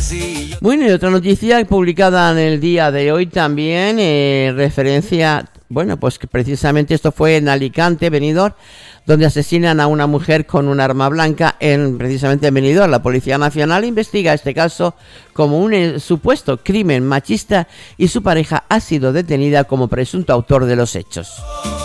Bueno, y otra noticia publicada en el día de hoy también, referencia, bueno, pues que precisamente esto fue en Alicante, Benidorm, donde asesinan a una mujer con un arma blanca precisamente en Benidorm. La Policía Nacional investiga este caso como un supuesto crimen machista y su pareja ha sido detenida como presunto autor de los hechos.